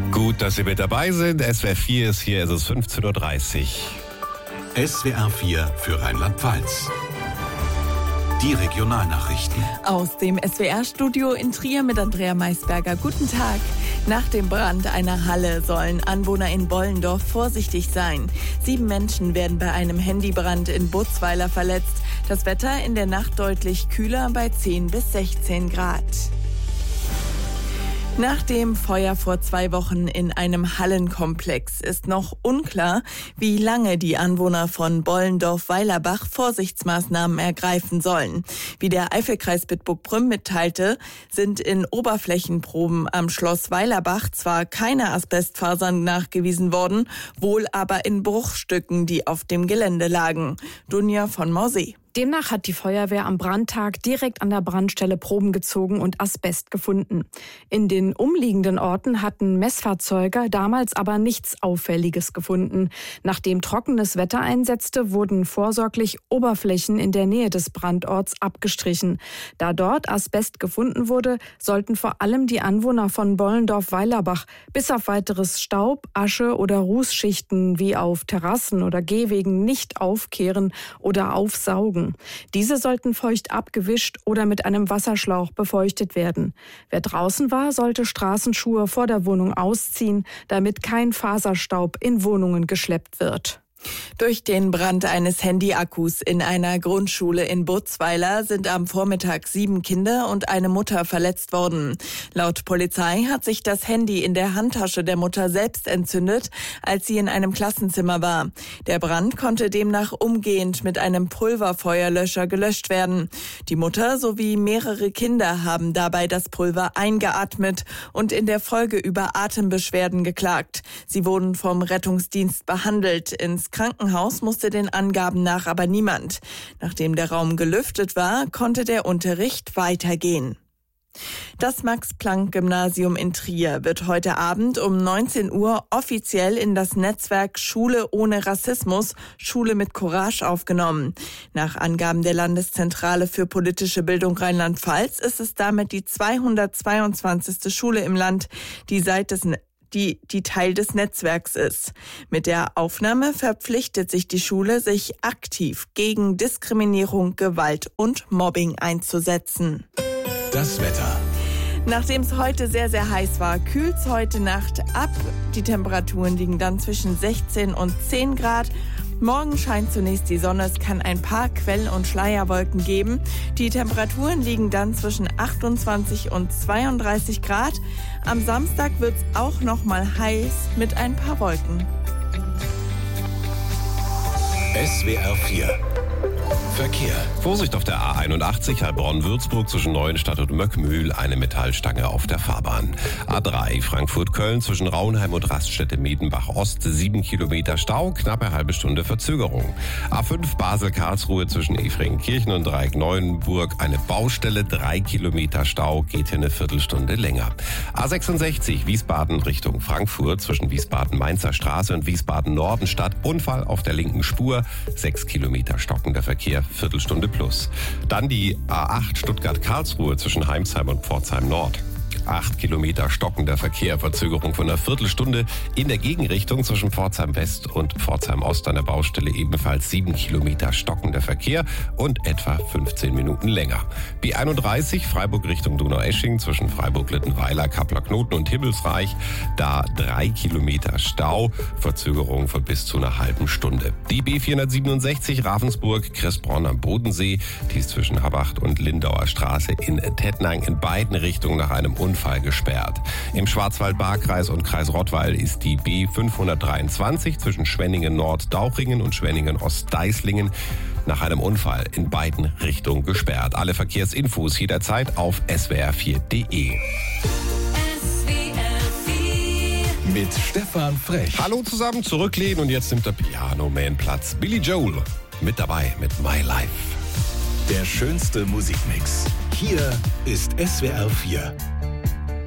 Gut, dass Sie mit dabei sind. SWR 4 ist hier, es ist 15.30 Uhr. SWR 4 für Rheinland-Pfalz. Die Regionalnachrichten. Aus dem SWR-Studio in Trier mit Andrea Maisberger. Guten Tag. Nach dem Brand einer Halle sollen Anwohner in Bollendorf vorsichtig sein. 7 Menschen werden bei einem Handybrand in Butzweiler verletzt. Das Wetter in der Nacht deutlich kühler bei 10 bis 16 Grad. Nach dem Feuer vor 2 Wochen in einem Hallenkomplex ist noch unklar, wie lange die Anwohner von Bollendorf-Weilerbach Vorsichtsmaßnahmen ergreifen sollen. Wie der Eifelkreis Bitburg-Prüm mitteilte, sind in Oberflächenproben am Schloss Weilerbach zwar keine Asbestfasern nachgewiesen worden, wohl aber in Bruchstücken, die auf dem Gelände lagen. Dunja von Morsee. Demnach hat die Feuerwehr am Brandtag direkt an der Brandstelle Proben gezogen und Asbest gefunden. In den umliegenden Orten hatten Messfahrzeuge damals aber nichts Auffälliges gefunden. Nachdem trockenes Wetter einsetzte, wurden vorsorglich Oberflächen in der Nähe des Brandorts abgestrichen. Da dort Asbest gefunden wurde, sollten vor allem die Anwohner von Bollendorf-Weilerbach bis auf weiteres Staub, Asche oder Rußschichten wie auf Terrassen oder Gehwegen nicht aufkehren oder aufsaugen. Diese sollten feucht abgewischt oder mit einem Wasserschlauch befeuchtet werden. Wer draußen war, sollte Straßenschuhe vor der Wohnung ausziehen, damit kein Faserstaub in Wohnungen geschleppt wird. Durch den Brand eines Handyakkus in einer Grundschule in Butzweiler sind am Vormittag 7 Kinder und eine Mutter verletzt worden. Laut Polizei hat sich das Handy in der Handtasche der Mutter selbst entzündet, als sie in einem Klassenzimmer war. Der Brand konnte demnach umgehend mit einem Pulverfeuerlöscher gelöscht werden. Die Mutter sowie mehrere Kinder haben dabei das Pulver eingeatmet und in der Folge über Atembeschwerden geklagt. Sie wurden vom Rettungsdienst behandelt. Ins Krankenhaus musste den Angaben nach aber niemand. Nachdem der Raum gelüftet war, konnte der Unterricht weitergehen. Das Max-Planck-Gymnasium in Trier wird heute Abend um 19 Uhr offiziell in das Netzwerk Schule ohne Rassismus, Schule mit Courage aufgenommen. Nach Angaben der Landeszentrale für politische Bildung Rheinland-Pfalz ist es damit die 222. Schule im Land, die Teil des Netzwerks ist. Mit der Aufnahme verpflichtet sich die Schule, sich aktiv gegen Diskriminierung, Gewalt und Mobbing einzusetzen. Das Wetter. Nachdem es heute sehr, sehr heiß war, kühlt es heute Nacht ab. Die Temperaturen liegen dann zwischen 16 und 10 Grad. Morgen scheint zunächst die Sonne, es kann ein paar Quell- und Schleierwolken geben. Die Temperaturen liegen dann zwischen 28 und 32 Grad. Am Samstag wird es auch noch mal heiß mit ein paar Wolken. SWR 4 Verkehr. Vorsicht auf der A81 Heilbronn-Würzburg zwischen Neuenstadt und Möckmühl, eine Metallstange auf der Fahrbahn. A3 Frankfurt-Köln zwischen Raunheim und Raststätte-Medenbach-Ost 7 Kilometer Stau, knappe halbe Stunde Verzögerung. A5 Basel-Karlsruhe zwischen Efringkirchen und Dreieck-Neuenburg, eine Baustelle, 3 Kilometer Stau, geht hier eine Viertelstunde länger. A66 Wiesbaden Richtung Frankfurt zwischen Wiesbaden-Mainzer Straße und Wiesbaden-Nordenstadt, Unfall auf der linken Spur, 6 Kilometer stockender Verkehr, Viertelstunde plus. Dann die A8 Stuttgart-Karlsruhe zwischen Heimsheim und Pforzheim Nord. 8 Kilometer stockender Verkehr, Verzögerung von einer Viertelstunde. In der Gegenrichtung zwischen Pforzheim West und Pforzheim Ost an der Baustelle ebenfalls 7 Kilometer stockender Verkehr und etwa 15 Minuten länger. B31 Freiburg Richtung Donaueschingen zwischen Freiburg-Littenweiler, Kappler-Knoten und Himmelsreich. Da 3 Kilometer Stau, Verzögerung von bis zu einer halben Stunde. Die B467 Ravensburg, Kressbronn am Bodensee. Die ist zwischen Habacht und Lindauer Straße in Tettnang in beiden Richtungen nach einem Unfall gesperrt. Im Schwarzwald-Baar-Kreis und Kreis Rottweil ist die B523 zwischen Schwenningen-Nord-Dauchringen und Schwenningen-Ost-Deislingen nach einem Unfall in beiden Richtungen gesperrt. Alle Verkehrsinfos jederzeit auf swr4.de. Mit Stefan Frech. Hallo zusammen, zurücklehnen und jetzt nimmt der Piano-Man Platz. Billy Joel mit dabei mit My Life. Der schönste Musikmix. Hier ist SWR 4.